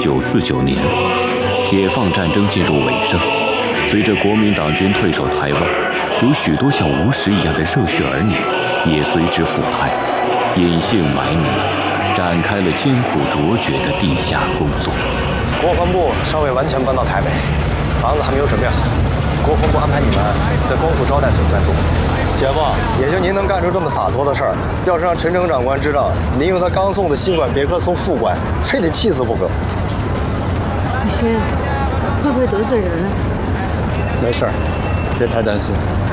1949年，解放战争进入尾声，随着国民党军退守台湾，有许多像吴石一样的热血儿女也随之赴台，隐姓埋名，展开了艰苦卓绝的地下工作。 国防部尚未完全搬到台北，房子还没有准备好，国防部安排你们在光复招待所暂住。姐夫，也就您能干出这么洒脱的事儿。要是让陈诚长官知道您用他刚送的新款别克送副官，非得气死不可。 宇勋，会不会得罪人啊？ 没事儿，别太担心。